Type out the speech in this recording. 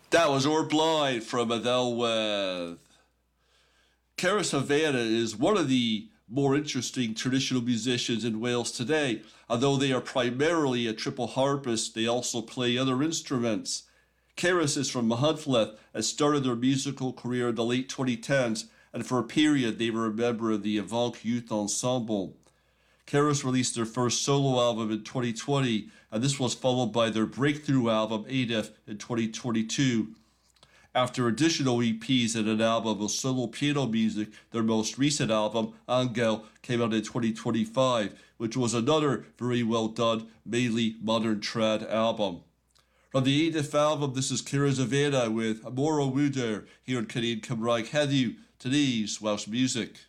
That was Or Blind from Adhelwedd. Cerys Havana is one of the more interesting traditional musicians in Wales today. Although they are primarily a triple harpist, they also play other instruments. Cerys is from Machynlleth and started their musical career in the late 2010s, and for a period they were a member of the Avant Youth Ensemble. Cerys released their first solo album in 2020, and this was followed by their breakthrough album Adif in 2022. After additional EPs and an album of solo piano music, their most recent album, Angel, came out in 2025, which was another very well done, mainly modern trad album. From the Adif album, this is Cerys Havana with Amor O Wydr here on Canadian Cymraeg heddiw, today's Welsh music.